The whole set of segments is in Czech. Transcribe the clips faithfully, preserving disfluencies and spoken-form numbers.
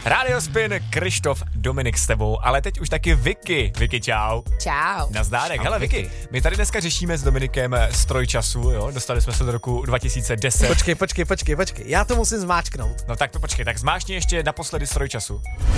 Radio Spin, Krištof, Dominik s tebou, ale teď už taky Vicky. Vicky, čau. Čau. Nazdárek. Čau, Hele, Vicky, my tady dneska řešíme s Dominikem stroj času, jo? Dostali jsme se do roku dva tisíce deset. Počkej, počkej, počkej, počkej, já to musím zmáčknout. No tak to počkej, tak zmáčni ještě naposledy stroj času.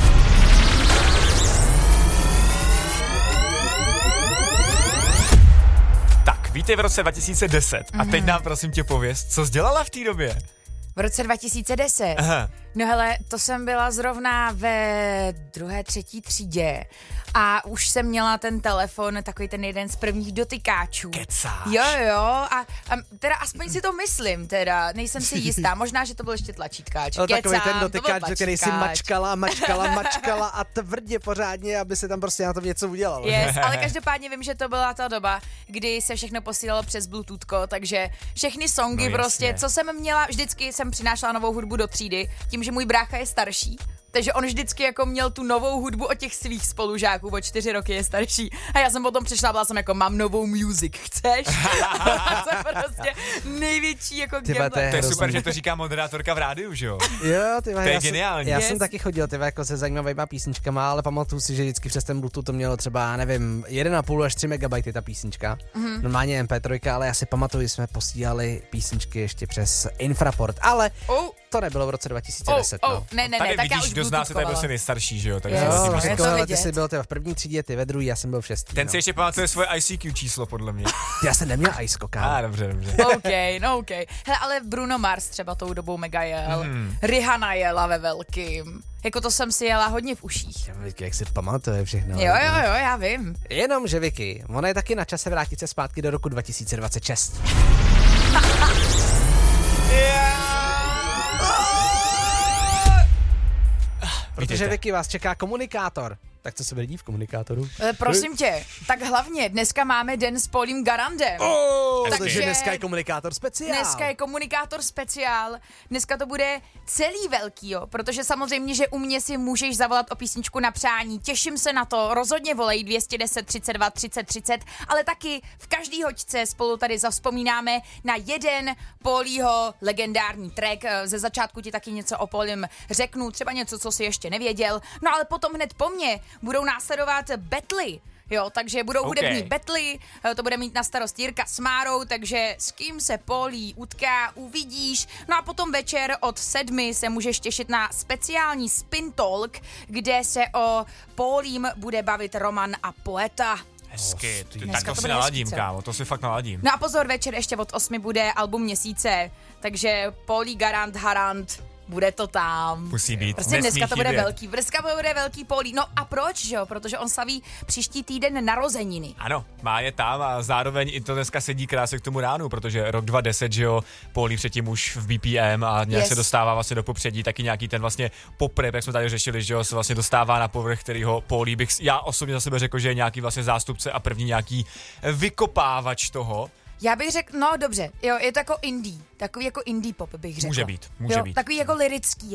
Tak, vítej v roce dva tisíce deset mm-hmm. a teď nám prosím tě pověz, co jsi dělala v té době? V roce dva tisíce deset. Aha. No hele, to jsem byla zrovna ve druhé, třetí třídě a už jsem měla ten telefon, takový ten jeden z prvních dotykáčů. Kecáš. Jo, jo, a, a teda aspoň si to myslím, teda, nejsem si jistá, možná, že to byl ještě tlačítkáč. No, takový Kecám, ten dotykáč, to byl který si mačkala, mačkala, mačkala a tvrdě pořádně, aby se tam prostě na tom něco udělalo. Yes, ale každopádně vím, že to byla ta doba, kdy se všechno posílalo přes Bluetoothko, takže všechny songy No, prostě, jasně. co jsem měla, vždycky jsem přinášela novou hudbu do třídy, tím, že můj brácha je starší. Takže on vždycky jako měl tu novou hudbu od těch svých spolužáků, o čtyři roky je starší. A já jsem potom přišla a byla jsem jako, mám novou music, chceš? To je prostě největší jako Tyba, to je To je super, hrozný. že to říká moderátorka v rádiu, že jo? Jo, ty To je já geniální. Jsem, já Yes. jsem taky chodil tyva, jako se zajímavýma písničkama, ale pamatuju si, že vždycky přes ten Bluetooth to mělo třeba, nevím, jedna a půl až tři megabajty ta písnička. Mm-hmm. Normálně em pé tři, ale já si pamatuju, že jsme posílali písničky ještě přes Infraport, ale Oh, to nebylo v roce dva tisíce oh, deset, oh, no. ne, ne, Tady ne, tak já vidíš, už kdo z nás je tady prostě bluetoothkovala. nejstarší, že jo? Tak Yes. se Jo, vlastně je může- to Jako, ty vidět. jsi byl tyva, v první třídě, ty ve druhý, já jsem byl v šestý. Ten no. si ještě pamatuje svoje I C Q číslo, podle mě. Já jsem neměl iSko, kámo. A ah, dobře, dobře. OK, no OK. Hele, ale Bruno Mars třeba tou dobou mega jel. Hmm. Rihanna jela ve velkým. Jako to jsem si jela hodně v uších. Vicky, jak si pamatuje všechno. Jo, jo, jo, já vím. Jenom, že Vicky, ona je taky na čase vrátit se zpátky do roku dva tisíce dvacet šest. Protože Vítejte. Vicky vás čeká komunikátor. Tak co se vidí v komunikátoru? E, prosím tě, tak hlavně dneska máme den s Paulím Garandem. Oh, Takže- takže dneska je komunikátor speciál. Dneska je komunikátor speciál. Dneska to bude celý velký, jo, protože samozřejmě, že u mě si můžeš zavolat o písničku na přání. Těším se na to, rozhodně volej dvě stě deset, třicet dva, třicet, třicet, ale taky v každý hoďce spolu tady zavzpomínáme na jeden Paulího legendární track. Ze začátku ti taky něco o Paulim řeknu, třeba něco, co si ještě nevěděl. No ale potom hned po mně budou následovat betly. Jo, takže budou OK. hudební betly, to bude mít na starost Jirka s Márou, takže s kým se Paulí utká, uvidíš. No a potom večer od sedmi se můžeš těšit na speciální Spin Talk, kde se o Paulím bude bavit Roman a Poeta. Hezky. Ty, Dneska tak to, to si bude naladím, hezký, co? kámo, to si fakt naladím. No a pozor, večer ještě od osmi bude album měsíce, takže Paulí Garant Harant, bude to tam. Musí být. Prostě Nesmí dneska to bude chybět. velký. Dneska to bude velký Paulí. No a proč, že jo? Protože on slaví příští týden narozeniny. Ano, má je tam a zároveň i to dneska sedí krásně k tomu ránu, protože rok dva tisíce deset, že jo, Paulí předtím už v B P M a nějak Yes. se dostává vlastně do popředí, taky nějaký ten vlastně poprep, jak jsme tady řešili, že jo, se vlastně dostává na povrch, kterýho Paulí bych, já osobně za sebe řekl, že je nějaký vlastně zástupce a první nějaký vykopávač toho. Já bych řekl, no dobře, jo, je to jako indie, takový jako indie pop bych řekl. Může být, může jo, být. Takový jako lirický